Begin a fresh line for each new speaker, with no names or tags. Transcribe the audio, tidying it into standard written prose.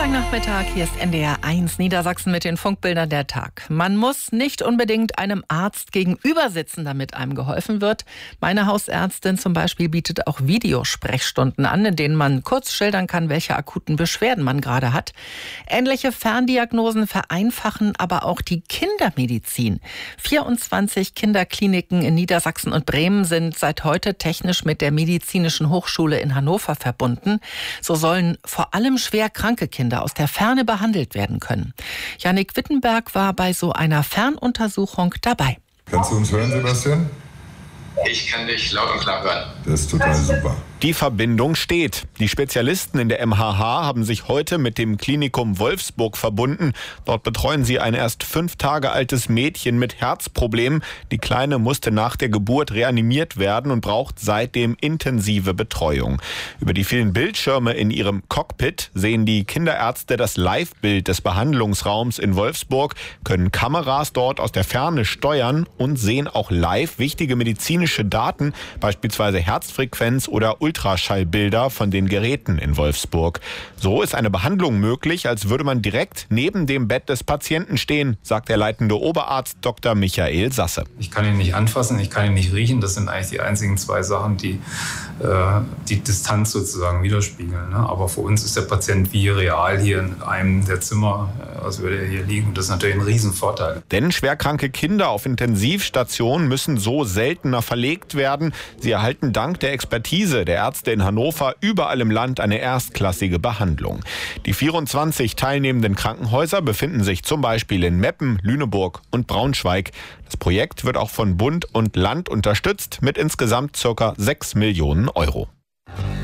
Montagnachmittag, hier ist NDR 1 Niedersachsen mit den Funkbildern der Tag. Man muss nicht unbedingt einem Arzt gegenüber sitzen, damit einem geholfen wird. Meine Hausärztin zum Beispiel bietet auch Videosprechstunden an, in denen man kurz schildern kann, welche akuten Beschwerden man gerade hat. Ähnliche Ferndiagnosen vereinfachen aber auch die Kindermedizin. 24 Kinderkliniken in Niedersachsen und Bremen sind seit heute technisch mit der Medizinischen Hochschule in Hannover verbunden. So sollen vor allem schwer kranke Kinder aus der Ferne behandelt werden können. Jannik Wittenberg war bei so einer Fernuntersuchung dabei.
Kannst du uns hören, Sebastian?
Ich kann dich laut und klar hören.
Das ist total super.
Die Verbindung steht. Die Spezialisten in der MHH haben sich heute mit dem Klinikum Wolfsburg verbunden. Dort betreuen sie ein erst 5 Tage altes Mädchen mit Herzproblemen. Die Kleine musste nach der Geburt reanimiert werden und braucht seitdem intensive Betreuung. Über die vielen Bildschirme in ihrem Cockpit sehen die Kinderärzte das Live-Bild des Behandlungsraums in Wolfsburg, können Kameras dort aus der Ferne steuern und sehen auch live wichtige medizinische Daten, beispielsweise Herzfrequenz oder Ultraschallbilder von den Geräten in Wolfsburg. So ist eine Behandlung möglich, als würde man direkt neben dem Bett des Patienten stehen, sagt der leitende Oberarzt Dr. Michael Sasse.
Ich kann ihn nicht anfassen, ich kann ihn nicht riechen. Das sind eigentlich die einzigen 2 Sachen, die die Distanz sozusagen widerspiegeln. Aber für uns ist der Patient wie real hier in einem der Zimmer, als würde er hier liegen. Das ist natürlich ein Riesenvorteil.
Denn schwerkranke Kinder auf Intensivstationen müssen so seltener verlegt werden. Sie erhalten dank der Expertise der Ärzte in Hannover überall im Land eine erstklassige Behandlung. Die 24 teilnehmenden Krankenhäuser befinden sich zum Beispiel in Meppen, Lüneburg und Braunschweig. Das Projekt wird auch von Bund und Land unterstützt mit insgesamt ca. 6 Millionen Euro.